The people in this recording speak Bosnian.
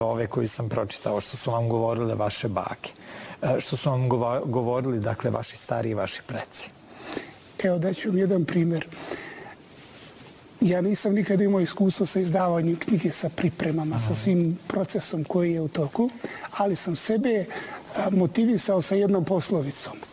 ove koji sam pročitao, što su vam govorile vaše bake, što su vam govorili, dakle, vaši stari i vaši preci? Evo, daću vam jedan primjer. Ja nisam nikada imao iskustvo sa izdavanjem knjige, sa pripremama, sa svim procesom koji je u toku, ali sam sebe motivisao sa jednom poslovicom.